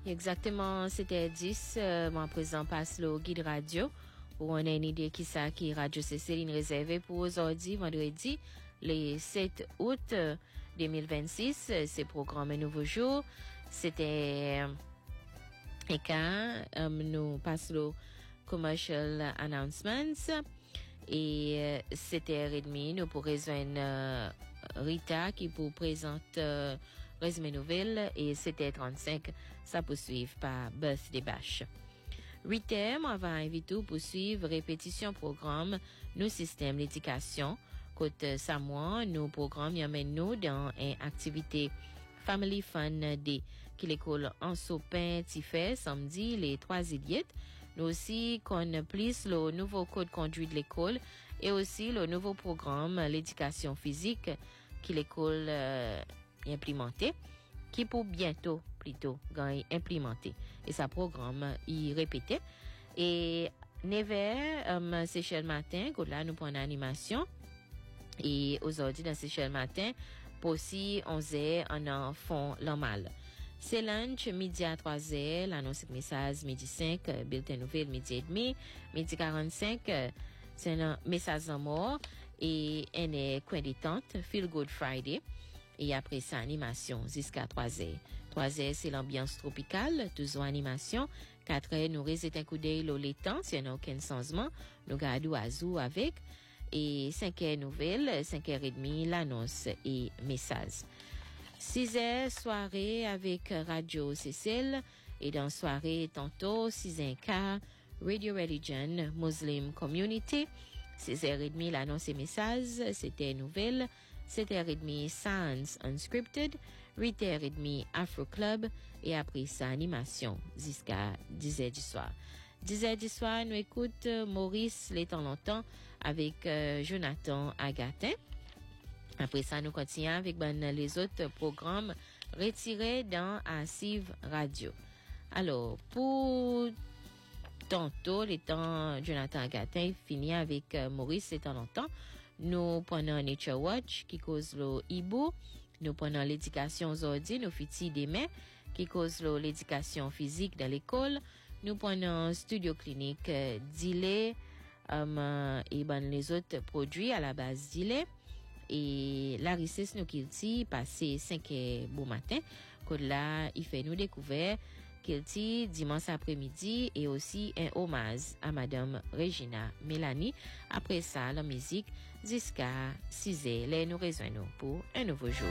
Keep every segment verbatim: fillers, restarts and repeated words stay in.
Exactement, c'était dix. Euh, moi, présent, passe le guide radio. Pour on a une idée qui ça, qui Radio Céciline réservé pour aujourd'hui, vendredi, le sept août deux mille vingt-six. C'est programme Nouveau Jour. C'était, et quand, euh, nous passons le commercial announcements. Et euh, sept heures trente, nous pour rejoindre euh, Rita qui vous présente euh, résumé nouvelle et sept heures trente-cinq, ça poursuit par Birthday Bash. huit heures, on va inviter pour suivre répétition programme nous système d'éducation. Côté Samoa, nous programme y amène nous dans une activité Family Fun Day qui l'école en Sopin Tifé samedi les trois juillet. Nous aussi qu'on plus le nouveau code conduit de l'école et aussi le nouveau programme l'éducation physique qui l'école euh, implémenté qui pour bientôt plutôt gagner implémenté et ça programme y répéter et neuf heures um, c'est chez le matin que là nous prenons animation et aujourd'hui dans c'est chez le matin pour si onze heures on en font normal. C'est lunch, midi à trois heures, l'annonce message, midi cinq, bulletin nouvelle, midi et demi, midi quarante-cinq, c'est un message en mort, et un est coin détente, Feel Good Friday, et après ça, animation, jusqu'à trois heures. trois heures, c'est l'ambiance tropicale, toujours animation. quatre heures, nous résétons un coup d'œil au l'étang, s'il n'y a aucun changement, nous gardons à zou avec, et cinq heures nouvelle, cinq heures trente, l'annonce et message. six heures, soirée avec Radio Cécile. Et dans soirée, tantôt, six heures quinze, Radio Religion, Muslim Community. six heures trente, l'annonce et message, c'était nouvelle. sept heures trente, Sounds Unscripted. huit heures trente, Afro Club. Et après ça, animation, jusqu'à dix heures du soir. dix heures du soir, nous écoute Maurice, les temps longtemps, avec euh, Jonathan Agatin. Après ça, nous continuons avec ben, les autres programmes retirés dans Archive Radio. Alors, pour tantôt, les temps Jonathan Agatin finit avec euh, Maurice, les temps longtemps, nous prenons Nature Watch qui cause le hibou. Nous prenons l'éducation aujourd'hui, nos filles demain qui cause le, l'éducation physique dans l'école. Nous prenons Studio Clinique euh, d'Ile um, et ben, les autres produits à la base d'Ile. Et la richesse nous Kilti passé cinq heures bon matin que là il fait nous découvrir Kilti dimanche après-midi et aussi un hommage à madame Regina Mélanie. Après ça la musique jusqu'à six heures là nous rejoignons pour un nouveau jour.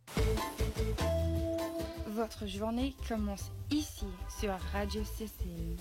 Votre journée commence ici sur Radio Cécile.